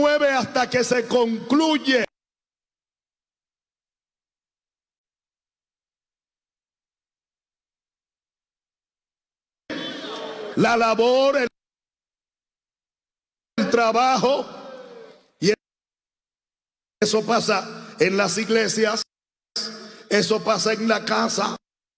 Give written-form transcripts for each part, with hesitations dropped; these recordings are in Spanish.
llueve hasta que se concluye la labor, el trabajo. Y eso pasa en las iglesias, eso pasa en la casa,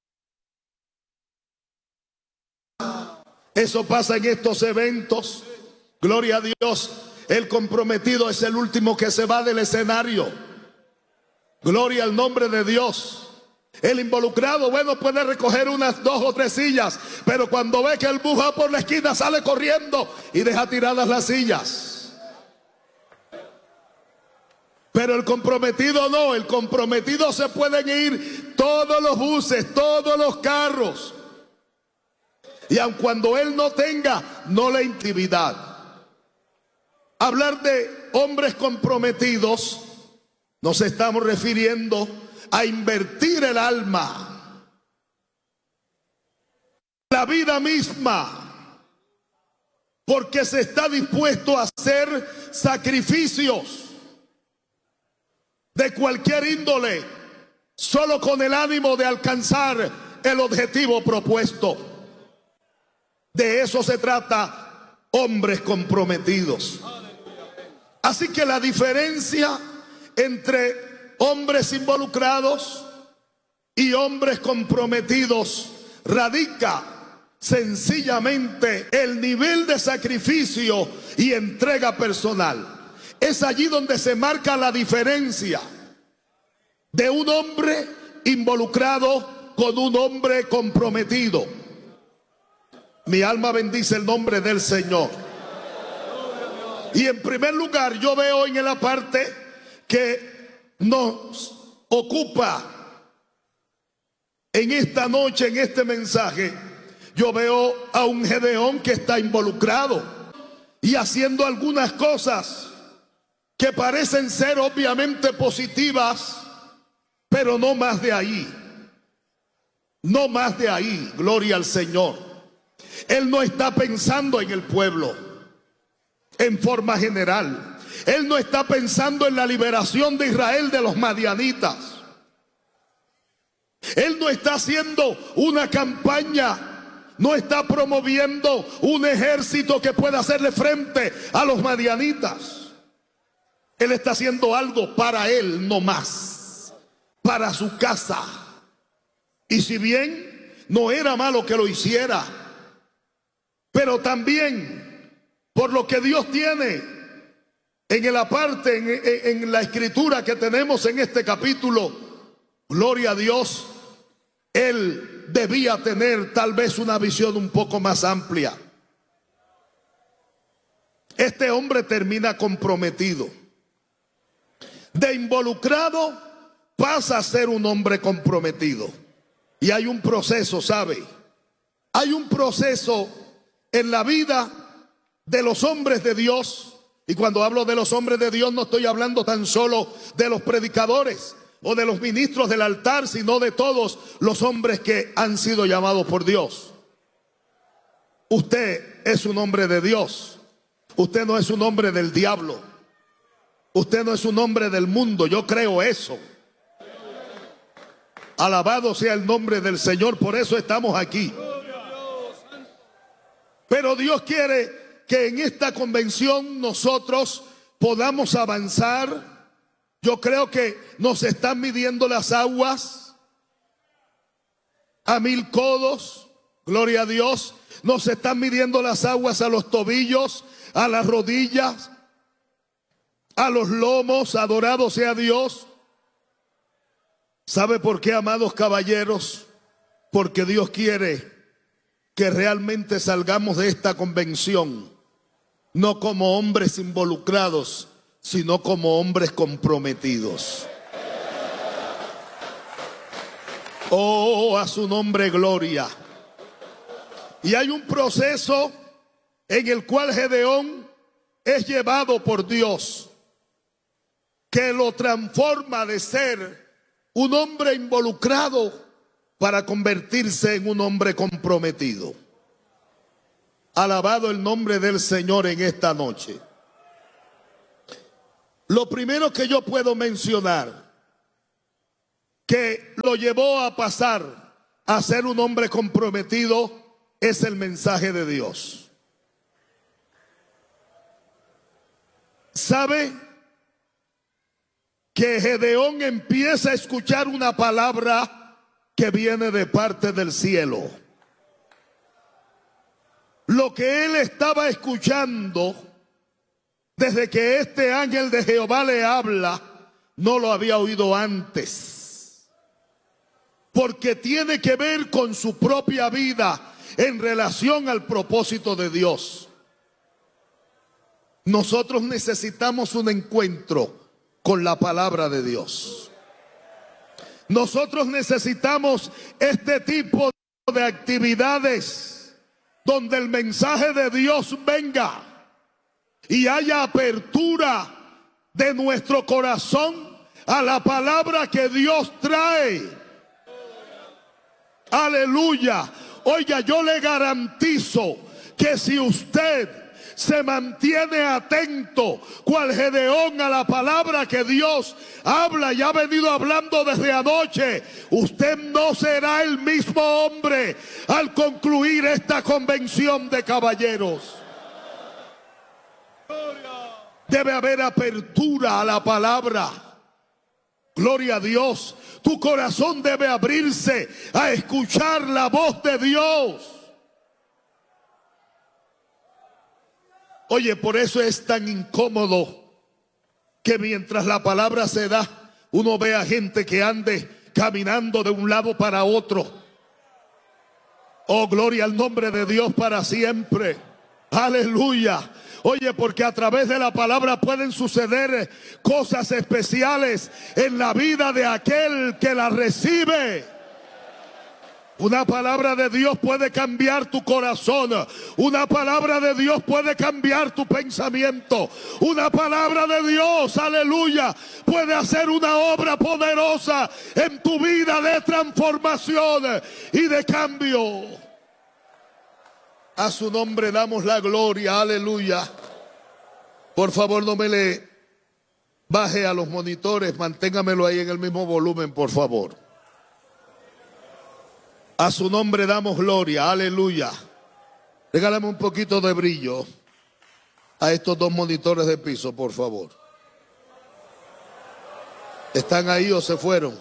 eso pasa en estos eventos. Gloria a Dios. El comprometido es el último que se va del escenario. Gloria al nombre de Dios. El involucrado, bueno, puede recoger unas 2 o 3 sillas, pero cuando ve que el bus va por la esquina, sale corriendo y deja tiradas las sillas. Pero el comprometido no. El comprometido se pueden ir todos los buses, todos los carros, y aun cuando él no tenga, no la intimidad. Hablar de hombres comprometidos, nos estamos refiriendo a invertir el alma, la vida misma, porque se está dispuesto a hacer sacrificios de cualquier índole, solo con el ánimo de alcanzar el objetivo propuesto. De eso se trata, hombres comprometidos. Así que la diferencia entre hombres involucrados y hombres comprometidos radica sencillamente el nivel de sacrificio y entrega personal. Es allí donde se marca la diferencia de un hombre involucrado con un hombre comprometido. Mi alma bendice el nombre del Señor. Y en primer lugar, yo veo en la parte que nos ocupa en esta noche, en este mensaje, yo veo a un Gedeón que está involucrado y haciendo algunas cosas que parecen ser obviamente positivas, pero no más de ahí. No más de ahí, gloria al Señor. Él no está pensando en el pueblo en forma general. Él no está pensando en la liberación de Israel de los madianitas. Él no está haciendo una campaña, no está promoviendo un ejército que pueda hacerle frente a los madianitas. Él está haciendo algo para él, no más, para su casa. Y si bien no era malo que lo hiciera, pero también por lo que Dios tiene en la parte, en la escritura que tenemos en este capítulo, gloria a Dios, él debía tener tal vez una visión un poco más amplia. Este hombre termina comprometido. De involucrado pasa a ser un hombre comprometido. Y hay un proceso, ¿sabe? Hay un proceso en la vida de los hombres de Dios. Y cuando hablo de los hombres de Dios, no estoy hablando tan solo de los predicadores o de los ministros del altar, sino de todos los hombres que han sido llamados por Dios. Usted es un hombre de Dios. Usted no es un hombre del diablo. Usted no es un hombre del mundo. Yo creo eso. Alabado sea el nombre del Señor. Por eso estamos aquí. Pero Dios quiere que en esta convención nosotros podamos avanzar. Yo creo que nos están midiendo las aguas a 1000 codos, gloria a Dios. Nos están midiendo las aguas a los tobillos, a las rodillas, a los lomos, adorado sea Dios. ¿Sabe por qué, amados caballeros? Porque Dios quiere que realmente salgamos de esta convención no como hombres involucrados, sino como hombres comprometidos. Oh, a su nombre gloria. Y hay un proceso en el cual Gedeón es llevado por Dios, que lo transforma de ser un hombre involucrado para convertirse en un hombre comprometido. Alabado el nombre del Señor en esta noche. Lo primero que yo puedo mencionar que lo llevó a pasar a ser un hombre comprometido es el mensaje de Dios. ¿Sabe que Gedeón empieza a escuchar una palabra que viene de parte del cielo? Lo que él estaba escuchando desde que este ángel de Jehová le habla, no lo había oído antes, porque tiene que ver con su propia vida en relación al propósito de Dios. Nosotros necesitamos un encuentro con la palabra de Dios. Nosotros necesitamos este tipo de actividades donde el mensaje de Dios venga y haya apertura de nuestro corazón a la palabra que Dios trae. Aleluya. Oiga, yo le garantizo que si usted se mantiene atento, cual Gedeón, a la palabra que Dios habla y ha venido hablando desde anoche, usted no será el mismo hombre al concluir esta convención de caballeros. Debe haber apertura a la palabra. Gloria a Dios. Tu corazón debe abrirse a escuchar la voz de Dios. Oye, por eso es tan incómodo que mientras la palabra se da, uno ve a gente que ande caminando de un lado para otro. Oh, gloria al nombre de Dios para siempre. Aleluya. Oye, porque a través de la palabra pueden suceder cosas especiales en la vida de aquel que la recibe. Una palabra de Dios puede cambiar tu corazón. Una palabra de Dios puede cambiar tu pensamiento. Una palabra de Dios, aleluya, puede hacer una obra poderosa en tu vida de transformación y de cambio. A su nombre damos la gloria, aleluya. Por favor, no me le baje a los monitores, manténgamelo ahí en el mismo volumen, por favor. A su nombre damos gloria, aleluya. Regálame un poquito de brillo a estos dos monitores de piso, por favor. ¿Están ahí o se fueron?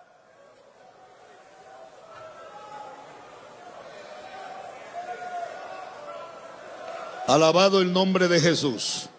Alabado el nombre de Jesús.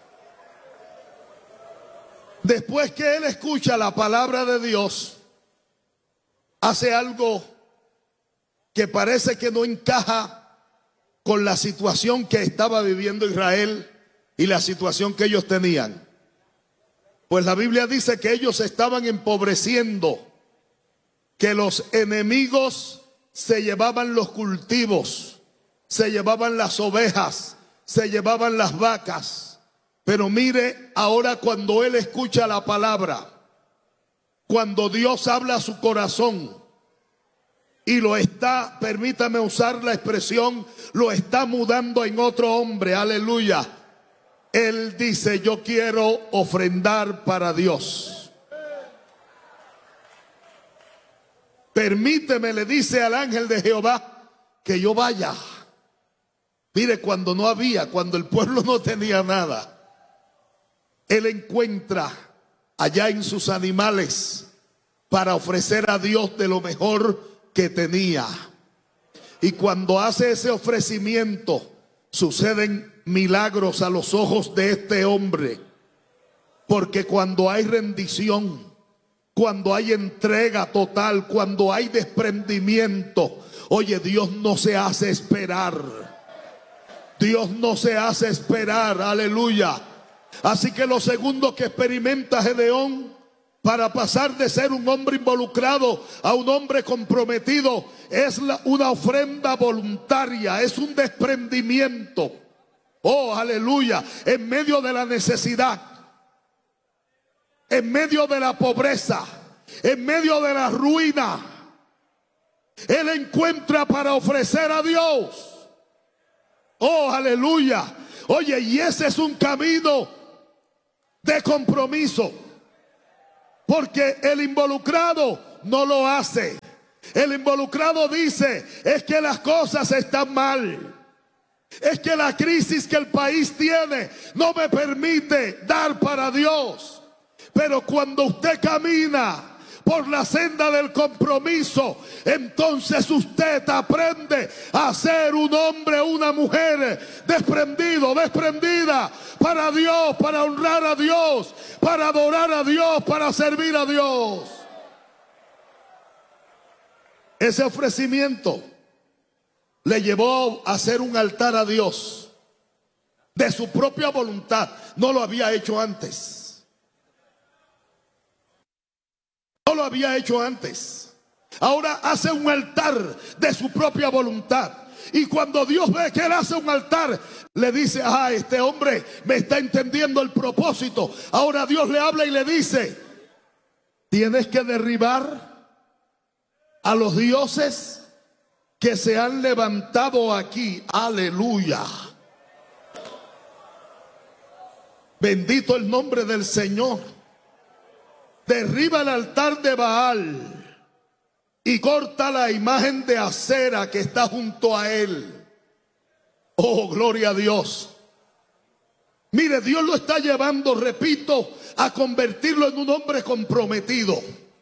Después que él escucha la palabra de Dios, hace algo que parece que no encaja con la situación que estaba viviendo Israel y la situación que ellos tenían. Pues la Biblia dice que ellos estaban empobreciendo, que los enemigos se llevaban los cultivos, se llevaban las ovejas, se llevaban las vacas. Pero mire ahora, cuando él escucha la palabra, cuando Dios habla a su corazón y lo está, permítame usar la expresión, lo está mudando en otro hombre, aleluya. Él dice: yo quiero ofrendar para Dios. Permíteme, le dice al ángel de Jehová, que yo vaya. Mire, cuando no había, cuando el pueblo no tenía nada, él encuentra allá en sus animales para ofrecer a Dios de lo mejor que tenía. Y cuando hace ese ofrecimiento, suceden milagros a los ojos de este hombre. Porque cuando hay rendición, cuando hay entrega total, cuando hay desprendimiento, oye, Dios no se hace esperar. Dios no se hace esperar, aleluya. Así que lo segundo que experimenta Gedeón para pasar de ser un hombre involucrado a un hombre comprometido es una ofrenda voluntaria, es un desprendimiento. Oh, aleluya. En medio de la necesidad, en medio de la pobreza, en medio de la ruina, él encuentra para ofrecer a Dios. Oh, aleluya. Oye, y ese es un camino de compromiso. Porque el involucrado no lo hace. El involucrado dice, es que las cosas están mal. Es que la crisis que el país tiene no me permite dar para Dios. Pero cuando usted camina por la senda del compromiso, entonces usted aprende a ser un hombre, una mujer desprendido, desprendida para Dios, para honrar a Dios, para adorar a Dios, para servir a Dios. Ese ofrecimiento le llevó a hacer un altar a Dios de su propia voluntad. No lo había hecho antes. No lo había hecho antes. Ahora hace un altar de su propia voluntad. Y cuando Dios ve que él hace un altar, le dice, este hombre me está entendiendo el propósito. Ahora Dios le habla y le dice, tienes que derribar a los dioses que se han levantado aquí. Aleluya. Bendito el nombre del Señor. Derriba el altar de Baal y corta la imagen de acera que está junto a él. Oh, gloria a Dios. Mire, Dios lo está llevando, repito, a convertirlo en un hombre comprometido.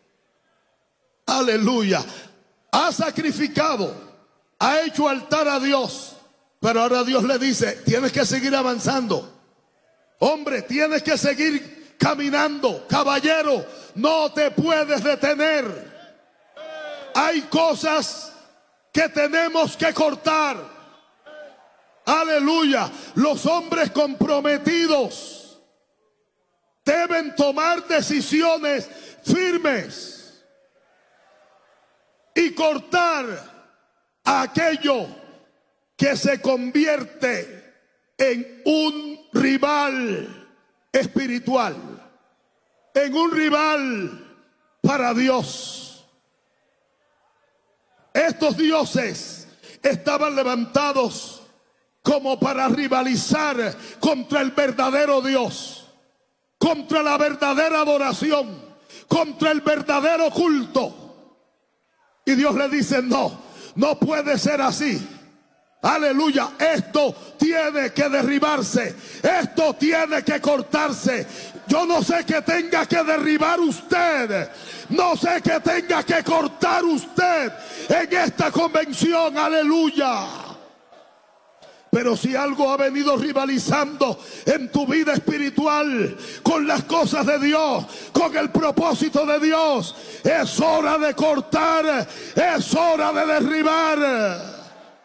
Aleluya. Ha sacrificado, ha hecho altar a Dios, pero ahora Dios le dice, tienes que seguir avanzando. Hombre, tienes que seguir caminando. Caballero, no te puedes detener. Hay cosas que tenemos que cortar. Aleluya. Los hombres comprometidos deben tomar decisiones firmes y cortar aquello que se convierte en un rival espiritual, en un rival para Dios. Estos dioses estaban levantados como para rivalizar contra el verdadero Dios, contra la verdadera adoración, contra el verdadero culto. Y Dios le dice, no puede ser así. Aleluya, esto tiene que derribarse, esto tiene que cortarse. Yo no sé qué tenga que derribar usted, no sé qué tenga que cortar usted en esta convención, aleluya. Pero si algo ha venido rivalizando en tu vida espiritual con las cosas de Dios, con el propósito de Dios, es hora de cortar, es hora de derribar.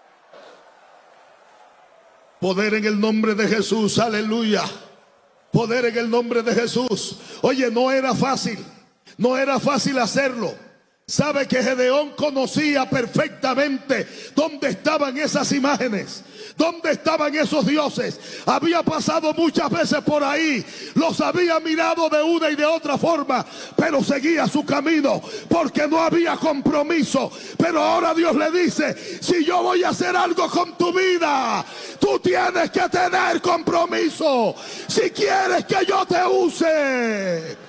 Poder en el nombre de Jesús, aleluya. Poder en el nombre de Jesús. Oye, no era fácil hacerlo. Sabe que Gedeón conocía perfectamente dónde estaban esas imágenes, dónde estaban esos dioses. Había pasado muchas veces por ahí, los había mirado de una y de otra forma, pero seguía su camino porque no había compromiso. Pero ahora Dios le dice, si yo voy a hacer algo con tu vida, tú tienes que tener compromiso. Si quieres que yo te use,